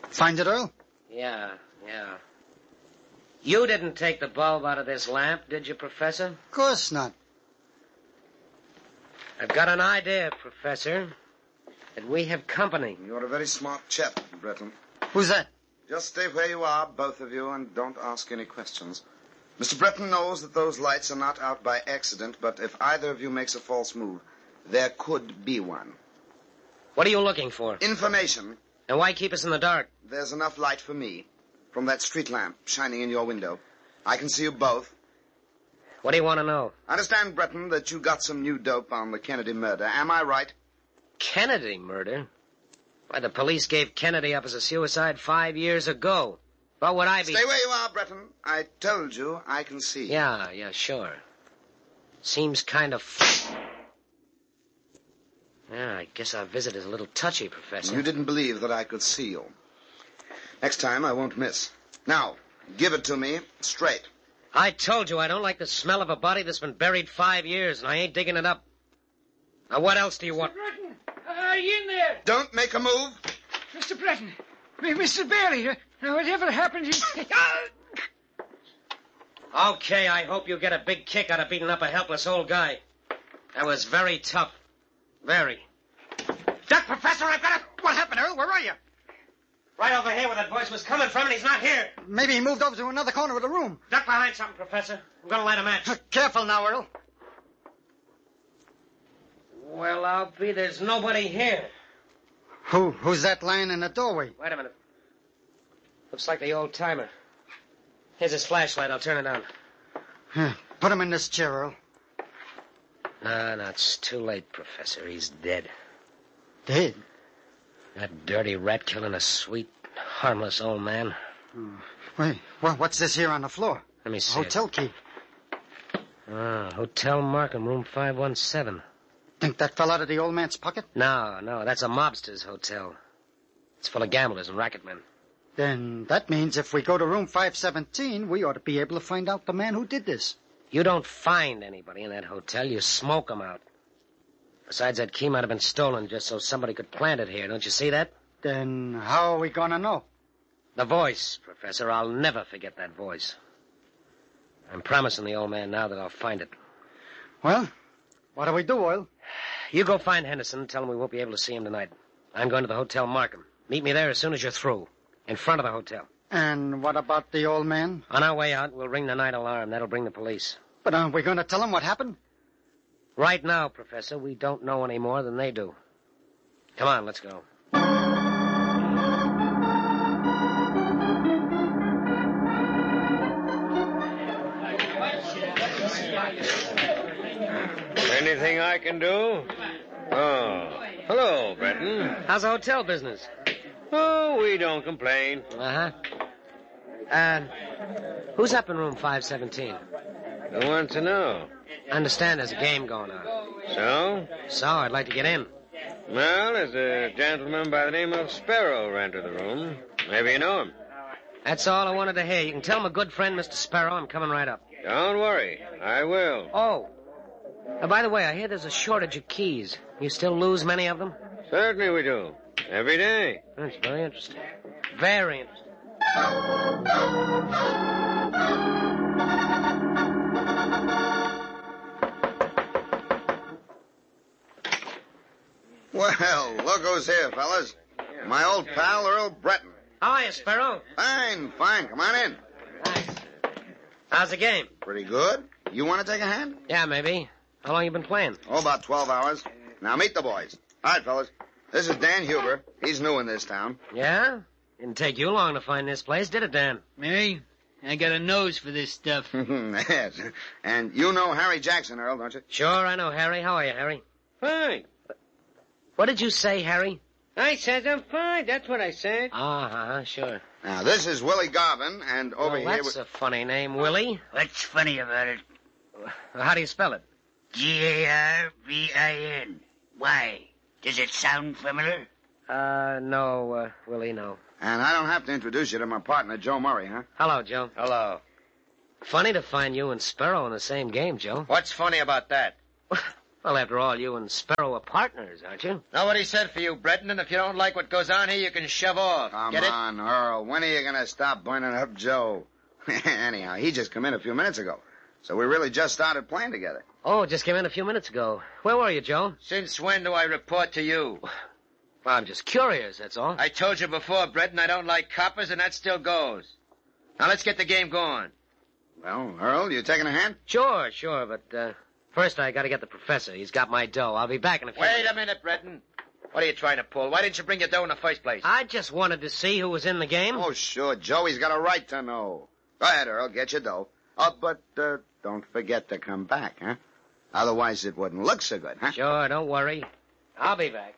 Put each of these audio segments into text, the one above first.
Find it, Earl? Yeah. You didn't take the bulb out of this lamp, did you, Professor? Of course not. I've got an idea, Professor, that we have company. You're a very smart chap, Breton. Who's that? Just stay where you are, both of you, and don't ask any questions. Mr. Breton knows that those lights are not out by accident, but if either of you makes a false move, there could be one. What are you looking for? Information. And why keep us in the dark? There's enough light for me from that street lamp shining in your window. I can see you both. What do you want to know? I understand, Breton, that you got some new dope on the Kennedy murder. Am I right? Kennedy murder? Why, the police gave Kennedy up as a suicide 5 years ago. What would I be... Stay where you are, Breton. I told you I can see. Yeah, sure. Seems kind of... Yeah, I guess our visit is a little touchy, Professor. You didn't believe that I could see you. Next time, I won't miss. Now, give it to me straight. I told you I don't like the smell of a body that's been buried 5 years, and I ain't digging it up. Now, what else do you want? Mr. Breton, are you in there? Don't make a move. Mr. Breton, Mr. Bailey, whatever happened... Okay, I hope you get a big kick out of beating up a helpless old guy. That was very tough. Very. Duck, Professor, I've got it. What happened, Earl? Where are you? Right over here where that voice was coming from, and he's not here. Maybe he moved over to another corner of the room. Duck behind something, Professor. I'm going to light a match. Careful now, Earl. Well, I'll be. There's nobody here. Who's that lying in the doorway? Wait a minute. Looks like the old timer. Here's his flashlight. I'll turn it on. Put him in this chair, Earl. No, it's too late, Professor. He's dead. Dead? That dirty rat killing a sweet, harmless old man. Wait, what's this here on the floor? Let me see. Hotel key. Hotel Markham, room 517. Think that fell out of the old man's pocket? No, that's a mobster's hotel. It's full of gamblers and racketmen. Then that means if we go to room 517, we ought to be able to find out the man who did this. You don't find anybody in that hotel. You smoke them out. Besides, that key might have been stolen just so somebody could plant it here. Don't you see that? Then how are we going to know? The voice, Professor. I'll never forget that voice. I'm promising the old man now that I'll find it. Well, what do we do, Oil? You go find Henderson and tell him we won't be able to see him tonight. I'm going to the Hotel Markham. Meet me there as soon as you're through. In front of the hotel. And what about the old man? On our way out, we'll ring the night alarm. That'll bring the police. But aren't we going to tell him what happened? Right now, Professor, we don't know any more than they do. Come on, let's go. Anything I can do? Oh, hello, Breton. How's the hotel business? Oh, we don't complain. Who's up in room 517? I want to know. I understand there's a game going on. So? I'd like to get in. Well, there's a gentleman by the name of Sparrow rented the room. Maybe you know him. That's all I wanted to hear. You can tell my good friend, Mr. Sparrow, I'm coming right up. Don't worry. I will. Oh. By the way, I hear there's a shortage of keys. You still lose many of them? Certainly we do. Every day. That's very interesting. Very interesting. Well, look who's here, fellas. My old pal, Earl Breton. How are you, Sparrow? Fine. Come on in. Thanks. How's the game? Pretty good. You want to take a hand? Yeah, maybe. How long you been playing? Oh, about 12 hours. Now, meet the boys. All right, fellas. This is Dan Huber. He's new in this town. Yeah? Didn't take you long to find this place, did it, Dan? Me? I got a nose for this stuff. Yes. And you know Harry Jackson, Earl, don't you? Sure, I know Harry. How are you, Harry? Fine. What did you say, Harry? I said I'm fine. That's what I said. Sure. Now, this is Willie Garvin, and over here... That's a funny name, Willie. What's funny about it? How do you spell it? Garvin. Why? Does it sound familiar? No, Willie, no. And I don't have to introduce you to my partner, Joe Murray, huh? Hello, Joe. Hello. Funny to find you and Sparrow in the same game, Joe. What's funny about that? Well, after all, you and Sparrow are partners, aren't you? Nobody said for you, Breton, and if you don't like what goes on here, you can shove off. Come Get it? on, Earl. When are you going to stop burning up Joe? Anyhow, he just come in a few minutes ago. So we really just started playing together. Oh, just came in a few minutes ago. Where were you, Joe? Since when do I report to you? Well, I'm just curious, that's all. I told you before, Breton, I don't like coppers, and that still goes. Now let's get the game going. Well, Earl, you taking a hand? Sure, but first I gotta get the professor. He's got my dough. I'll be back in a few Wait minutes. a minute, Breton. What are you trying to pull? Why didn't you bring your dough in the first place? I just wanted to see who was in the game. Oh, sure. Joey's got a right to know. Go ahead, Earl. Get your dough. Oh, but don't forget to come back, huh? Otherwise it wouldn't look so good, huh? Sure, don't worry. I'll be back.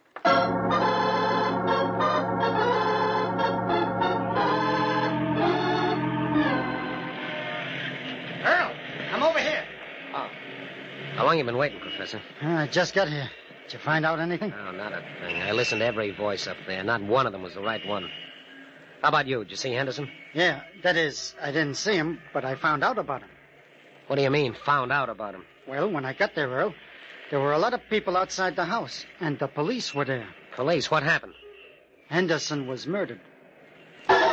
Earl, come over here. Oh. How long you been waiting, Professor? I just got here. Did you find out anything? Oh, not a thing. I listened to every voice up there. Not one of them was the right one. How about you? Did you see Henderson? Yeah, that is, I didn't see him, but I found out about him. What do you mean, found out about him? Well, when I got there, Earl, there were a lot of people outside the house, and the police were there. Police? What happened? Henderson was murdered.